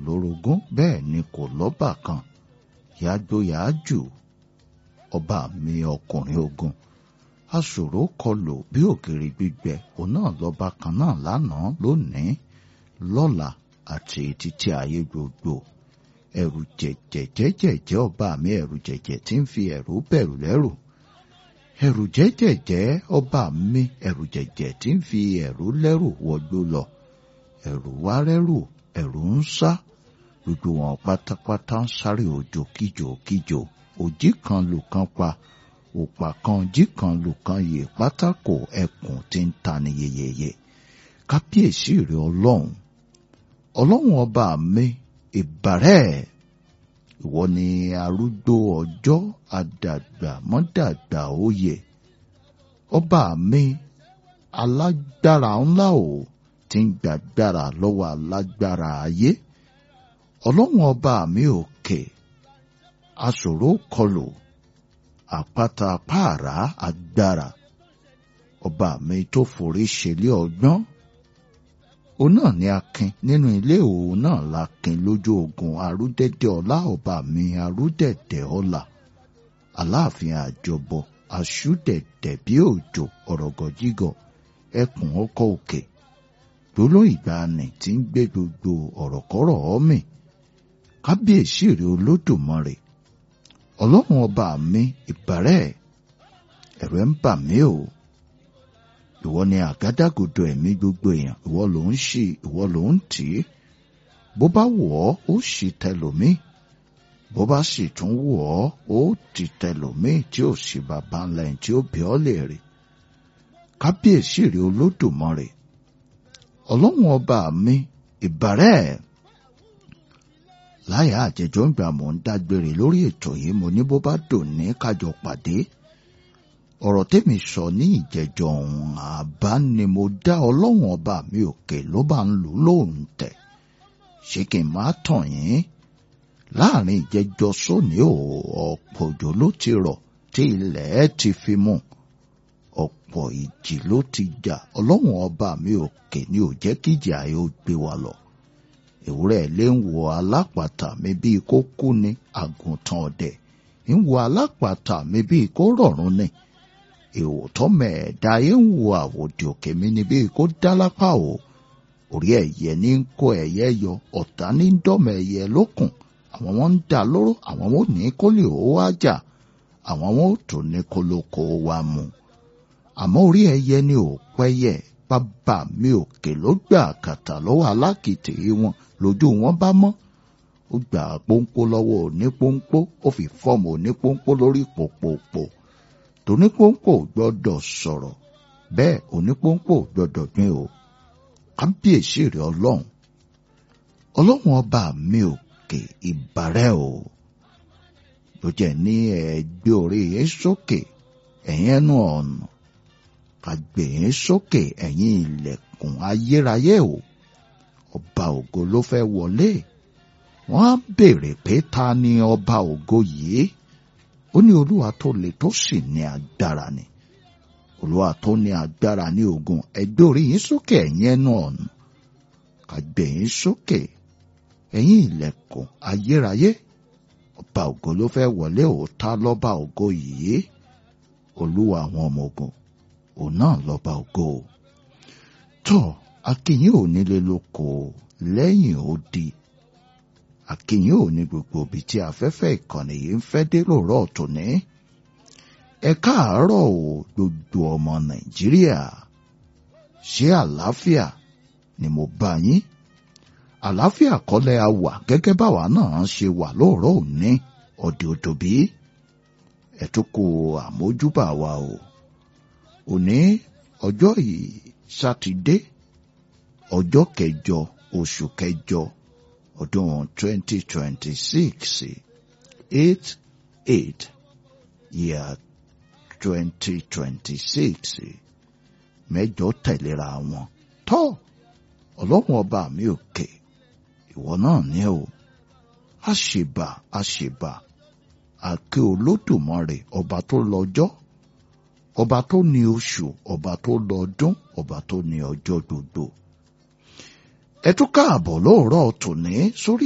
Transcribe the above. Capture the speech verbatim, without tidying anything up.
lórogún bẹ́ẹ̀ ni kò lọ́bàkan yágbóyàájù ọba mi ọkùnrin ogun aṣòro kọlù bí ògiri gbígbẹ òun náà lọ́ba kan náà lánàá lónìí lọ́la àti títí ayé gbogbo ẹ̀rù jẹ̀jẹ̀jẹ̀jẹ̀ ọba mi ẹ̀rù jẹ̀jẹ̀ tí ń fi ẹ̀rù bẹ̀rù lẹ́rù ẹ̀rù jẹ̀jẹ̀jẹ̀ ọba mi ẹ̀rù jẹ̀jẹ̀ tí ń fi ẹ̀rù lẹ́rù wọgbó lọ ẹ̀rù wá rẹ́rù ẹ̀rù ń sá gbogbo wọn pátápátá ń sáré òjò kíjò kíjò òjì kan lù kan pa òpà kan jí kan lù kan yè pátákò ẹkùn tí ń ta ni yeyeye kábíyèsí rẹ ọlọ́run ọlọ́run ọba mi ìbàrẹ̀ ìwọ ni arúgbó ọjọ́ àdàgbà mọ́dàgbà òye ọba mi alágbára ńlá o tí ń gbàgbára lọ́wọ́ alágbára ayé ọlọ́run ọba mi òkè aṣòro kọlù àpáta pààrà agbára ọba mi tó forí ṣẹlẹ̀ ọgbọ́n òun náà ni akin nínú ilé òun náà lakin lójú ogun arúdẹ̀dẹ̀ ọlá ọba mi arúdẹ̀dẹ̀ ọlá aláàfin àjọbọ aṣúdẹ̀dẹ̀ bí òjò ọ̀rọ̀gọ̀jígọ̀ ẹkùn ọkọ̀ òkè gbólóhùn ìgbàanì tí ń gbé gbogbo ọ̀rọ̀kọ́rọ̀ ọ̀mì kábíyèsí rẹ olódùmarè ọlọ́run ọba mi ìbàrẹ̀ ẹ̀rù ń bà mí o ìwọ ni àgádágodo ẹ̀mí gbogbo èèyàn ìwọ ló ń ṣí ìwọ ló ń tì í bó bá wọ̀ ọ́ ó ṣì tẹlòmíì bó bá sì tún wọ̀ ọ́ ó ti tẹlòmíì tí ò sí bàbá ńlá ẹ̀ tí ó bí ọ́ léèrè kábíyèsí rẹ olódùmarè ọlọ́run ọba mi ìbàrẹ̀ láyà àjẹjọ́ ń gbà mọ́ ń dágbére lórí ètò yìí mo ní bó bá dùn ní kájọ pàdé ọ̀rọ̀ tèmi sọ ní ìjẹjọ́ ọ̀hún àbá ni mo dá ọlọ́run ọba mi òkè ló bá ń lù lóhùn tẹ̀ ṣé kí n má tàn yín láàrin ìjẹjọ́ sóní ò ọ̀pọ̀ òjò ló ti rọ̀ tí ilẹ̀ ti fi mú ọ̀pọ̀ ìjì ló ti jà ọlọ́run ọba mi òkè ni ò jẹ́ kíjì ayé ó gbé wa lọ ewúrẹ́ lé ń wo alápàtà mi bíi kó kú ni àgùntàn ọ̀dẹ̀ ń wo alápàtà mi bíi kó rọ̀rùn ni èòtọ́ mẹ́ẹ̀ẹ́dá yé ń wo àwòdì òkè mi ni bíi kó dá lápá o orí ẹ̀yẹ ní ń kó ẹ̀yẹ yọ ọ̀tá ní ń dọ́mọ ẹ̀yẹ lókùn àwọn wọn ń dá lóró àwọn wọn ò ní kó lè ó wá jà àwọn wọn ò tó ní kó ló kó wá mu àmọ́ orí ẹ̀yẹ ni ò pẹ́yẹ bàbá mi òkè ló gbà kàtà lọ́wọ́ alákìtì wọn lójú wọn bá mọ́ ó gbà pọ́npọ́ lọ́wọ́ onípọ́npọ́ ó fi fọ́ọ̀mù onípọ́npọ́ lórí pòpòpò tonípọ́npọ́ ò gbọ́dọ̀ sọ̀rọ̀ bẹ́ẹ̀ onípọ́npọ́ ò gbọ́dọ̀ gbìn o kábíyèsí rẹ̀ ọlọ́run ọlọ́run ọba mi òkè ìbàrẹ̀ o ló jẹ́ ní ẹ̀gbẹ́ orí yẹn sókè ẹ̀yìn ẹnu ọ̀nà kàgbé yẹn sókè ẹ̀yìn ilẹ̀kùn ayérayé o ọba ògo ló fẹ́ wọlé wọ́n á béèrè pé ta ni ọba ògo yìí ó ní olúwa tó le tó sì ní agbára ni olúwa tó ní agbára ní ogun ẹgbẹ́ orí yín sókè ẹ̀yìn ẹnu ọ̀nà kàgbé yín sókè ẹ̀yìn ilẹ̀kùn ayérayé ọba ògo ló fẹ́ wọlé òótá lọ́ba ògo yìí olúwa àwọn ọmọ ogun òun náà lọ́ba ògo tó akínyìn ò nílé lóko lẹ́yìn odi akínyìn ò ní gbogbo ibi tí afẹ́fẹ́ ìkànnì yìí ń fẹ́ dé lóòrọ̀ tòní ẹ káàárọ̀ o gbogbo ọmọ nàìjíríà ṣé àlàáfíà ni mo bá yín àlàáfíà kọ́lẹ̀ a wà gẹ́gẹ́ báwa náà ṣe wà lóòrọ̀ òní ọ̀dẹ̀ òdòbí ẹ̀túnkù àmójúbà wa o òní ọjọ́ yìí sátidé ọjọ́ kẹjọ oṣù kẹjọ ọdún twenty twenty six eight eight year twenty twenty six mẹ́jọ tẹ̀léra wọn tó ọlọ́run ọba mi òkè ìwọ náà ní o àṣebà àṣebà àkè olódùmarè ọba tó lọ́jọ́ ọba tó ní oṣù ọba tó lọ́dún ọba tó ní ọjọ́ gbogbo ẹ tún káàbọ̀ lóòrọ̀ tòní sórí